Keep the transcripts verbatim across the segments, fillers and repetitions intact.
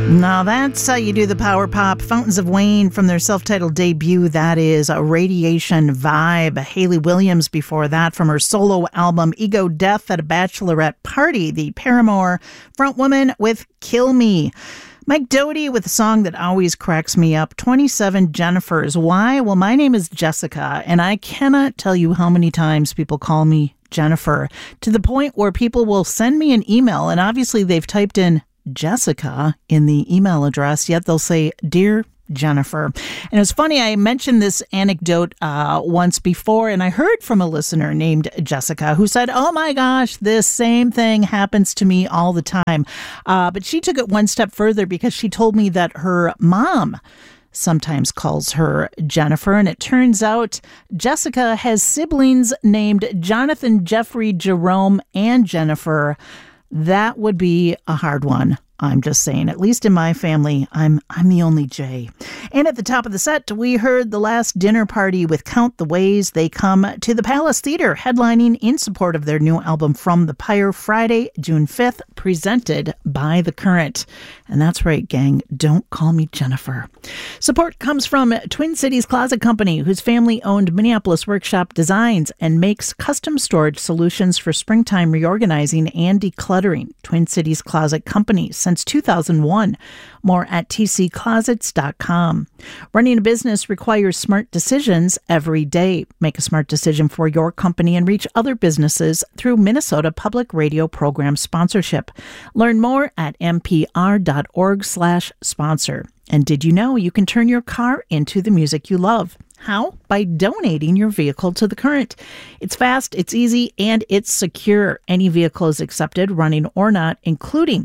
Now that's how you do the power pop. Fountains of Wayne from their self-titled debut. That is a Radiation Vibe. Hayley Williams before that from her solo album Ego Death at a Bachelorette Party. The Paramore frontwoman with Kill Me. Mike Doty with a song that always cracks me up, twenty-seven Jennifers. Why? Well, my name is Jessica, and I cannot tell you how many times people call me Jennifer, to the point where people will send me an email, and obviously they've typed in Jessica in the email address, yet they'll say, Dear Jennifer. And it's funny, I mentioned this anecdote uh, once before, and I heard from a listener named Jessica who said, oh my gosh, this same thing happens to me all the time. Uh, but she took it one step further because she told me that her mom sometimes calls her Jennifer, and it turns out Jessica has siblings named Jonathan, Jeffrey, Jerome, and Jennifer. That would be a hard one. I'm just saying, at least in my family, I'm I'm the only J. And at the top of the set, we heard The Last Dinner Party with Count the Ways They Come to the Palace Theater, headlining in support of their new album From the Pyre, Friday, June fifth, presented by The Current. And that's right, gang, don't call me Jennifer. Support comes from Twin Cities Closet Company, whose family-owned Minneapolis workshop designs and makes custom storage solutions for springtime reorganizing and decluttering. Twin Cities Closet Company, since two thousand one. More at t c closets dot com. Running a business requires smart decisions every day. Make a smart decision for your company and reach other businesses through Minnesota Public Radio program sponsorship. Learn more at m p r dot org slash sponsor. And did you know you can turn your car into the music you love? How? By donating your vehicle to The Current. It's fast, it's easy, and it's secure. Any vehicle is accepted, running or not, including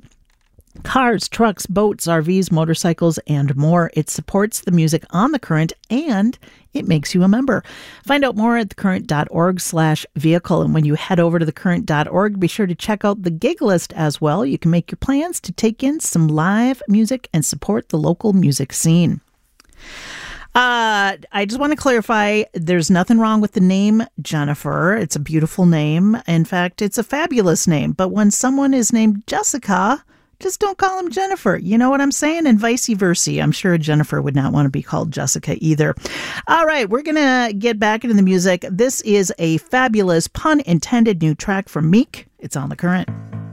cars, trucks, boats, R Vs, motorcycles, and more. It supports the music on The Current, and it makes you a member. Find out more at thecurrent.org slash vehicle. And when you head over to thecurrent dot org, be sure to check out the gig list as well. You can make your plans to take in some live music and support the local music scene. Uh, I just want to clarify, there's nothing wrong with the name Jennifer. It's a beautiful name. In fact, it's a fabulous name. But when someone is named Jessica, just don't call him Jennifer. You know what I'm saying? And vice versa. I'm sure Jennifer would not want to be called Jessica either. All right, we're going to get back into the music. This is a fabulous, pun intended, new track from Meek. It's on The Current.